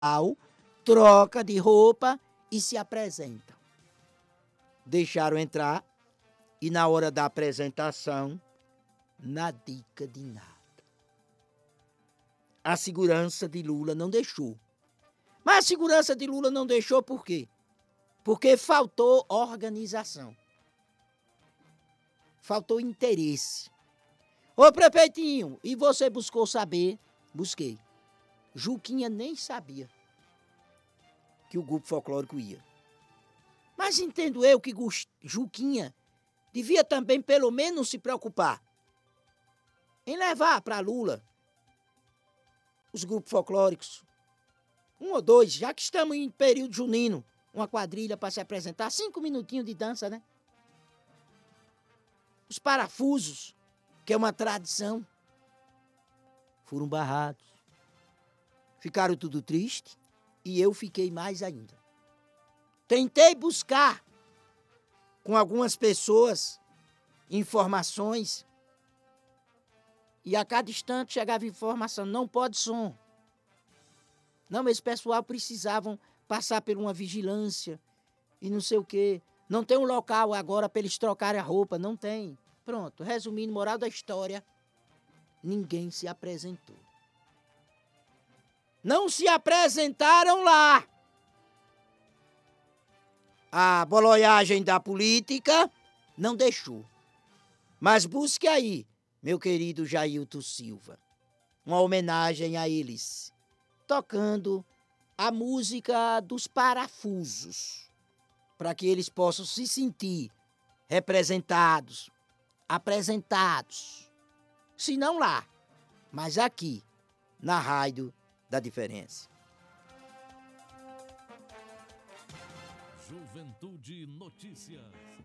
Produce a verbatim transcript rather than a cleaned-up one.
troca de roupa e se apresentam. Deixaram entrar e na hora da apresentação, na dica de nada. A segurança de Lula não deixou. Mas a segurança de Lula não deixou por quê? Porque faltou organização. Faltou interesse. Ô, prefeitinho, e você buscou saber? Busquei. Juquinha nem sabia que o grupo folclórico ia. Mas entendo eu que Juquinha devia também, pelo menos, se preocupar em levar para Lula os grupos folclóricos. Um ou dois, já que estamos em período junino, uma quadrilha para se apresentar, cinco minutinhos de dança, né? Os parafusos, que é uma tradição, foram barrados. Ficaram tudo triste e eu fiquei mais ainda. Tentei buscar com algumas pessoas informações e a cada instante chegava informação, não pode som. Não, esse pessoal precisavam passar por uma vigilância e não sei o quê. Não tem um local agora para eles trocarem a roupa, não tem. Pronto, resumindo, moral da história, ninguém se apresentou. Não se apresentaram lá. A boloiagem da política não deixou. Mas busque aí, meu querido Jailton Silva, uma homenagem a eles, tocando a música dos parafusos, para que eles possam se sentir representados, apresentados, se não lá, mas aqui, na Rádio da Diferença. Juventude Notícias.